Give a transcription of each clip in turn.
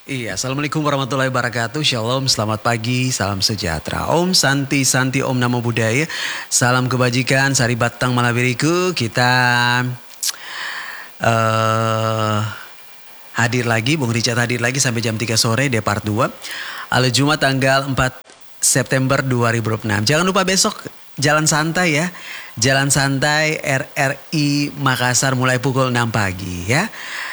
Iya, Assalamualaikum warahmatullahi wabarakatuh. Shalom, selamat pagi, salam sejahtera. Om Santi Santi, Om Namo Buddhaya. Salam kebajikan, sari batang malabiriku. Kita hadir lagi, Bung Richard hadir lagi sampai jam 3 sore di part 2. Hari Jumat tanggal 4 September 2026. Jangan lupa besok jalan santai ya. Jalan santai RRI Makassar mulai pukul 6 pagi ya.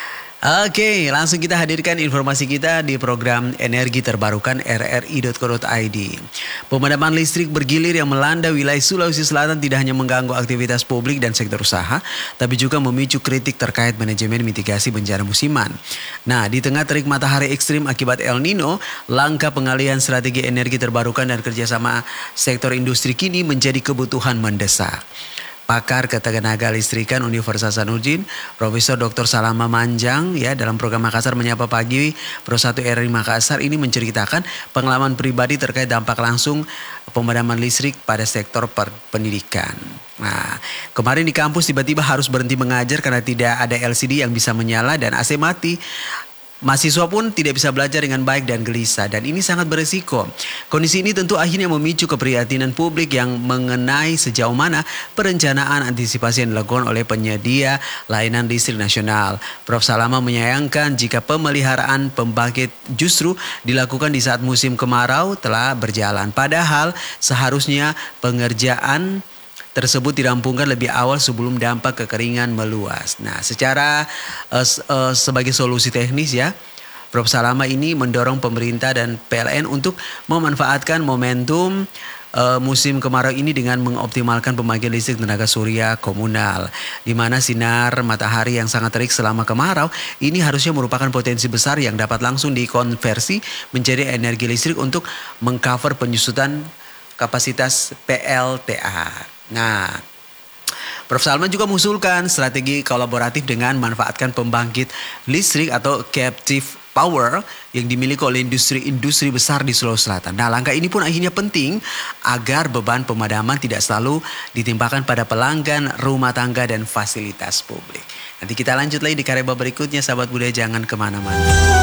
Oke, langsung kita hadirkan informasi kita di program Energi Terbarukan rri.co.id. Pemadaman listrik bergilir yang melanda wilayah Sulawesi Selatan tidak hanya mengganggu aktivitas publik dan sektor usaha, tapi juga memicu kritik terkait manajemen mitigasi bencana musiman. Nah, di tengah terik matahari ekstrim akibat El Nino, langkah pengalihan strategi energi terbarukan dan kerjasama sektor industri kini menjadi kebutuhan mendesak. Pakar ketenaga listrikan Universitas Hasanuddin, Profesor Dr. Salama Manjang ya dalam program Makassar Menyapa Pagi Pro 1 RRI Makassar ini menceritakan pengalaman pribadi terkait dampak langsung pemadaman listrik pada sektor pendidikan. Nah, kemarin di kampus tiba-tiba harus berhenti mengajar karena tidak ada LCD yang bisa menyala dan AC mati. Mahasiswa pun tidak bisa belajar dengan baik dan gelisah dan ini sangat beresiko. Kondisi ini tentu akhirnya memicu keprihatinan publik yang mengenai sejauh mana perencanaan antisipasi yang dilakukan oleh penyedia layanan listrik nasional. Prof. Salama menyayangkan jika pemeliharaan pembangkit justru dilakukan di saat musim kemarau telah berjalan. Padahal seharusnya pengerjaan tersebut dirampungkan lebih awal sebelum dampak kekeringan meluas. Nah, secara sebagai solusi teknis ya, Prof. Salama ini mendorong pemerintah dan PLN untuk memanfaatkan momentum musim kemarau ini dengan mengoptimalkan pembangkit listrik tenaga surya komunal, di mana sinar matahari yang sangat terik selama kemarau ini harusnya merupakan potensi besar yang dapat langsung dikonversi menjadi energi listrik untuk mengcover penyusutan kapasitas PLTA. Nah, Prof. Salman juga mengusulkan strategi kolaboratif dengan manfaatkan pembangkit listrik atau captive power yang dimiliki oleh industri-industri besar di Sulawesi Selatan. Nah, langkah ini pun akhirnya penting agar beban pemadaman tidak selalu ditimpakan pada pelanggan rumah tangga dan fasilitas publik. Nanti kita lanjut lagi di karya berikutnya, sahabat budaya, jangan kemana-mana.